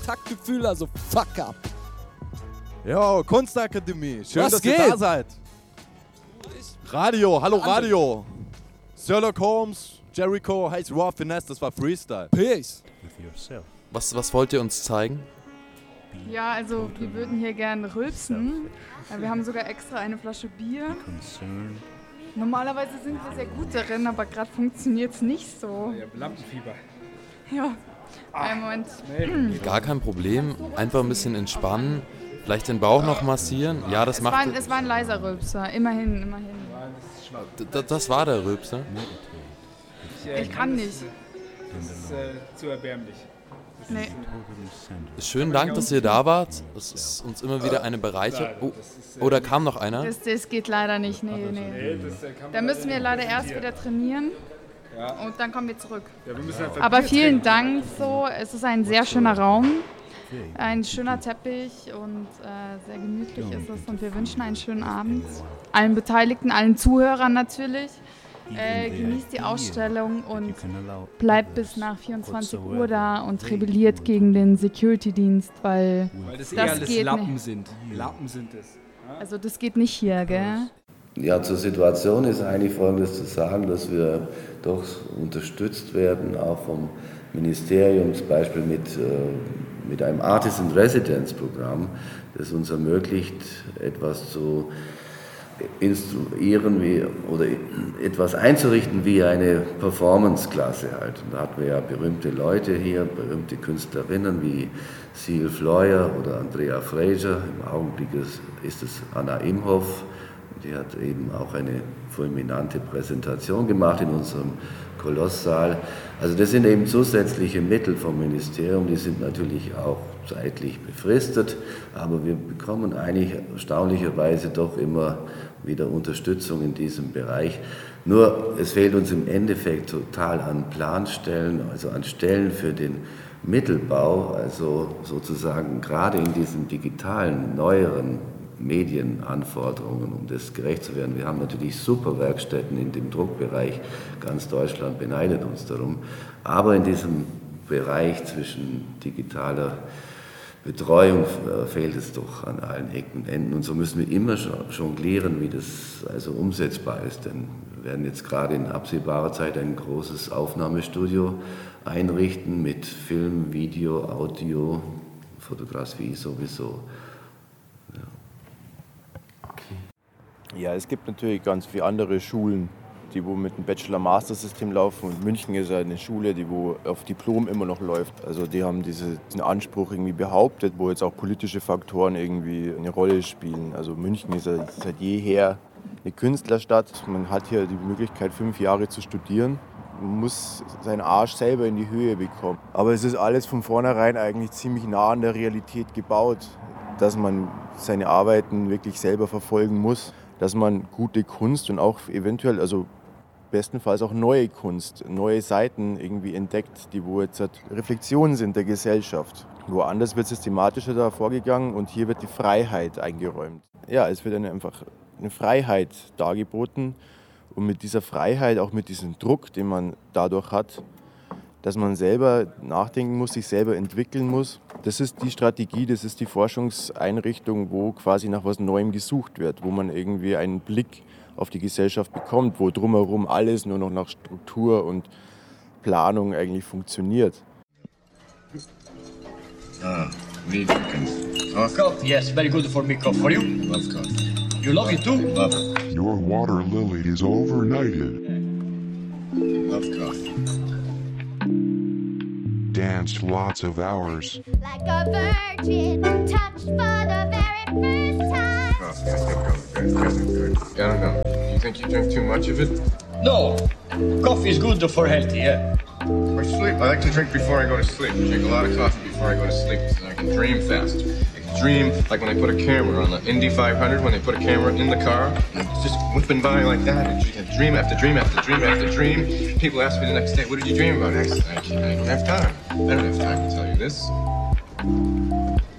Taktgefühl, also fuck up. Jo, Kunstakademie. Schön, Was dass geht? ihr da seid. Radio, hallo Radio. Sherlock Holmes, Jericho, heißt Raw Finesse, das war Freestyle. Peace. Was wollt ihr uns zeigen? Ja, also wir würden hier gerne rülpsen. Wir haben sogar extra eine Flasche Bier. Normalerweise sind wir sehr gut darin, aber gerade funktioniert es nicht so. Ich hab Lampenfieber. Ja, einen Moment. Gar kein Problem. Einfach ein bisschen entspannen. Vielleicht den Bauch noch massieren. Ja, das macht... Es war ein leiser Rülpser, immerhin. Das war der Rülpser. Ich kann nicht. Das ist zu erbärmlich. Nee. Schönen Dank, dass ihr da wart. Es ist uns immer wieder eine Bereicherung. Oh, da kam noch einer. Das geht leider nicht, nee. Da müssen wir leider erst wieder trainieren und dann kommen wir zurück. Aber vielen Dank so, es ist ein sehr schöner Raum, ein schöner Teppich und sehr gemütlich ist es und wir wünschen einen schönen Abend. Allen Beteiligten, allen Zuhörern natürlich. Genießt die Ausstellung und bleibt bis nach 24 Uhr da und rebelliert gegen den Security-Dienst, weil das alles geht Lappen nicht. sind. Lappen sind es. Also das geht nicht hier, gell? Ja, zur Situation ist eigentlich Folgendes zu sagen, dass wir doch unterstützt werden, auch vom Ministerium, zum Beispiel mit einem Artist-in-Residence-Programm, das uns ermöglicht, etwas zu instruieren oder etwas einzurichten wie eine Performance-Klasse halt. Und da hatten wir ja berühmte Leute hier, berühmte Künstlerinnen wie Seal Floyer oder Andrea Fraser. Im Augenblick ist es Anna Imhoff. Die hat eben auch eine fulminante Präsentation gemacht in unserem Kolosssaal. Also das sind eben zusätzliche Mittel vom Ministerium, die sind natürlich auch zeitlich befristet, aber wir bekommen eigentlich erstaunlicherweise doch immer wieder Unterstützung in diesem Bereich. Nur es fehlt uns im Endeffekt total an Planstellen, also an Stellen für den Mittelbau, also sozusagen gerade in diesen digitalen, neueren Medienanforderungen, um das gerecht zu werden. Wir haben natürlich super Werkstätten in dem Druckbereich, ganz Deutschland beneidet uns darum, aber in diesem Bereich zwischen digitaler Betreuung fehlt es doch an allen Ecken und Enden und so müssen wir immer jonglieren, wie das also umsetzbar ist, denn wir werden jetzt gerade in absehbarer Zeit ein großes Aufnahmestudio einrichten mit Film, Video, Audio, Fotografie sowieso. Ja, es gibt natürlich ganz viele andere Schulen, die wo mit dem Bachelor-Master-System laufen. Und München ist ja eine Schule, die wo auf Diplom immer noch läuft. Also die haben diesen Anspruch irgendwie behauptet, wo jetzt auch politische Faktoren irgendwie eine Rolle spielen. Also München ist ja seit jeher eine Künstlerstadt. Man hat hier die Möglichkeit, 5 Jahre zu studieren. Man muss seinen Arsch selber in die Höhe bekommen. Aber es ist alles von vornherein eigentlich ziemlich nah an der Realität gebaut, dass man seine Arbeiten wirklich selber verfolgen muss. Dass man gute Kunst und auch eventuell, also bestenfalls auch neue Kunst, neue Seiten irgendwie entdeckt, die wo jetzt Reflexionen sind der Gesellschaft. Woanders wird systematischer da vorgegangen und hier wird die Freiheit eingeräumt. Ja, es wird einfach eine Freiheit dargeboten und mit dieser Freiheit, auch mit diesem Druck, den man dadurch hat, dass man selber nachdenken muss, sich selber entwickeln muss. Das ist die Strategie, das ist die Forschungseinrichtung, wo quasi nach was Neuem gesucht wird, wo man irgendwie einen Blick auf die Gesellschaft bekommt, wo drumherum alles nur noch nach Struktur und Planung eigentlich funktioniert. Me drinking coffee? Coffee, yes, very good for me. Coffee for you? Love coffee. You love it too? Love it. Your water lily is overnighted. Love coffee. Danced lots of hours. Like a virgin, touched for the very first time. Coffee, I think I'm good. I don't know. Do you think you drink too much of it? No, coffee is good for healthy, yeah. For sleep, I like to drink before I go to sleep. I drink a lot of coffee before I go to sleep so I can dream faster. I can dream like when I put a camera on the Indy 500, when they put a camera in the car, and it's just whipping by like that, and you can dream after dream after dream after dream. People ask me the next day, what did you dream about? I don't have time. I don't have time to tell you this.